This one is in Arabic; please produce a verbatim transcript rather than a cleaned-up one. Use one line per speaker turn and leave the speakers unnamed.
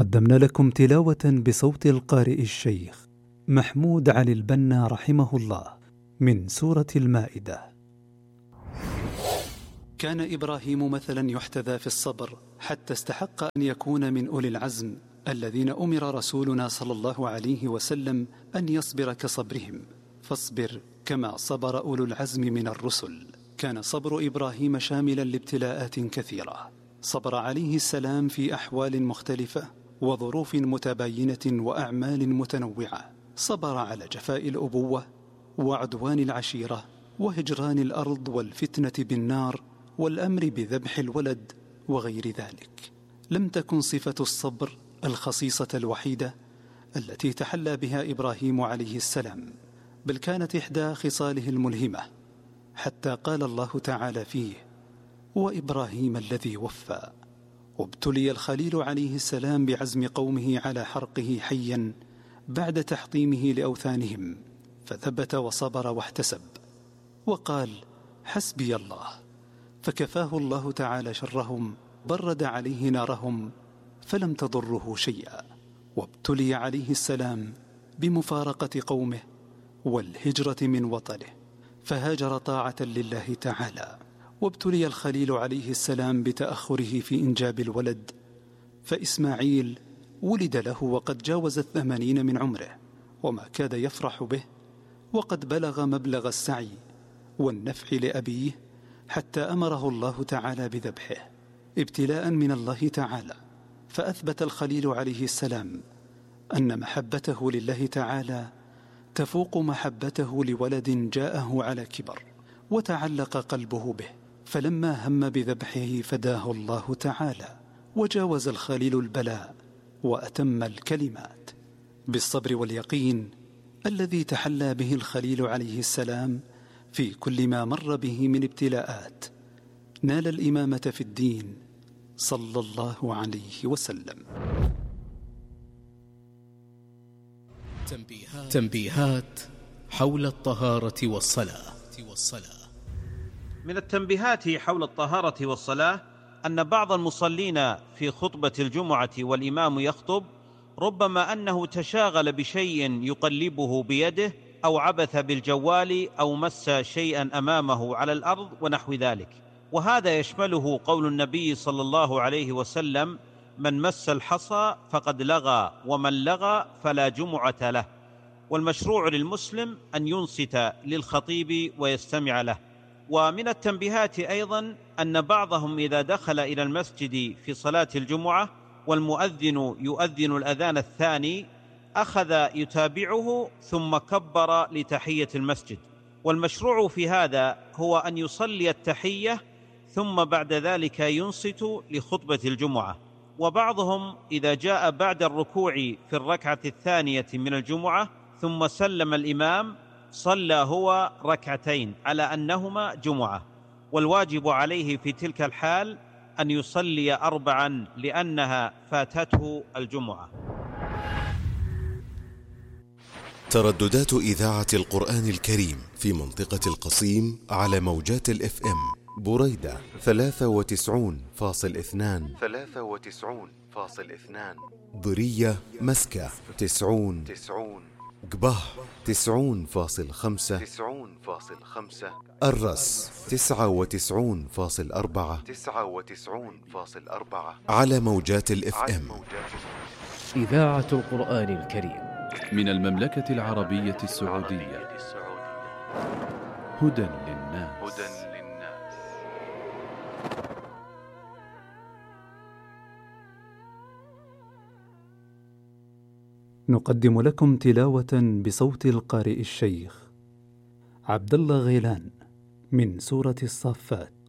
قدمنا لكم تلاوة بصوت القارئ الشيخ محمود علي البنا رحمه الله من سورة المائدة. كان إبراهيم مثلا يحتذى في الصبر حتى استحق أن يكون من أولي العزم الذين أمر رسولنا صلى الله عليه وسلم أن يصبر كصبرهم، فاصبر كما صبر أولو العزم من الرسل. كان صبر إبراهيم شاملا لابتلاءات كثيرة، صبر عليه السلام في أحوال مختلفة وظروف متباينة وأعمال متنوعة. صبر على جفاء الأبوة وعدوان العشيرة وهجران الأرض والفتنة بالنار والأمر بذبح الولد وغير ذلك. لم تكن صفة الصبر الخصيصة الوحيدة التي تحلى بها إبراهيم عليه السلام، بل كانت إحدى خصاله الملهمة، حتى قال الله تعالى فيه: وإبراهيم الذي وفى. وابتلي الخليل عليه السلام بعزم قومه على حرقه حيا بعد تحطيمه لأوثانهم، فثبت وصبر واحتسب وقال: حسبي الله، فكفاه الله تعالى شرهم، برد عليه نارهم فلم تضره شيئا. وابتلي عليه السلام بمفارقة قومه والهجرة من وطنه، فهاجر طاعة لله تعالى. وابتلي الخليل عليه السلام بتأخره في إنجاب الولد، فإسماعيل ولد له وقد جاوز الثمانين من عمره، وما كاد يفرح به، وقد بلغ مبلغ السعي والنفع لأبيه، حتى أمره الله تعالى بذبحه ابتلاء من الله تعالى. فأثبت الخليل عليه السلام أن محبته لله تعالى تفوق محبته لولد جاءه على كبر وتعلق قلبه به، فلما هم بذبحه فداه الله تعالى، وجاوز الخليل البلاء وأتم الكلمات. بالصبر واليقين الذي تحلى به الخليل عليه السلام في كل ما مر به من ابتلاءات، نال الإمامة في الدين صلى الله عليه وسلم.
تنبيهات, تنبيهات حول الطهارة والصلاة.
من التنبيهات حول الطهارة والصلاة أن بعض المصلين في خطبة الجمعة والإمام يخطب ربما أنه تشاغل بشيء يقلبه بيده أو عبث بالجوال أو مس شيئا أمامه على الأرض ونحو ذلك، وهذا يشمله قول النبي صلى الله عليه وسلم: من مس الحصى فقد لغى، ومن لغى فلا جمعة له. والمشروع للمسلم أن ينصت للخطيب ويستمع له. ومن التنبيهات أيضا أن بعضهم إذا دخل إلى المسجد في صلاة الجمعة والمؤذن يؤذن الأذان الثاني أخذ يتابعه ثم كبر لتحية المسجد، والمشروع في هذا هو أن يصلي التحية ثم بعد ذلك ينصت لخطبة الجمعة. وبعضهم إذا جاء بعد الركوع في الركعة الثانية من الجمعة ثم سلم الإمام صلى هو ركعتين على أنهما جمعة، والواجب عليه في تلك الحال أن يصلي أربعا لأنها فاتته الجمعة.
ترددات إذاعة القرآن الكريم في منطقة القصيم على موجات الإف إم: بريدة ثلاثة وتسعون فاصل اثنان ثلاثة وتسعون فاصل اثنان، ضرية مسكة تسعون تسعون، قبه تسعون فاصل خمسة تسعون فاصل خمسة، الرس تسعة وتسعون فاصل أربعة تسعة وتسعون فاصل أربعة، على موجات الإف إم.
إذاعة القرآن الكريم
من المملكة العربية السعودية. هدى للناس.
نقدم لكم تلاوة بصوت القارئ الشيخ عبد الله غيلان من سورة الصافات.